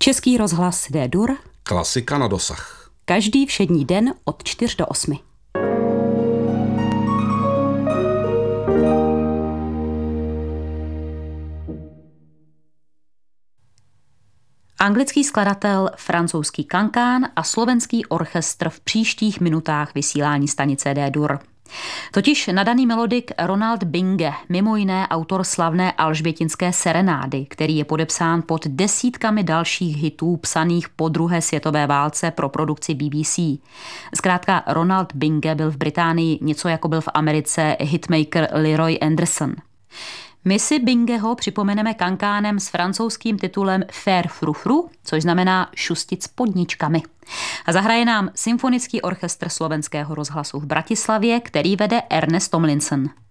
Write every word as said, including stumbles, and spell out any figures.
Český rozhlas D-dur. Klasika na dosah. Každý všední den od čtyř do osmi. Anglický skladatel, francouzský kankán a slovenský orchestr v příštích minutách vysílání stanice D-dur. Totiž nadaný melodik Ronald Binge, mimo jiné autor slavné alžbětinské serenády, který je podepsán pod desítkami dalších hitů psaných po druhé světové válce pro produkci B B C. Zkrátka Ronald Binge byl v Británii něco jako byl v Americe hitmaker Leroy Anderson. My si Bingeho připomeneme kankánem s francouzským titulem Faire Frou-Frou, což znamená šustit s podničkami. A zahraje nám Symfonický orchestr Slovenského rozhlasu v Bratislavě, který vede Ernest Tomlinson.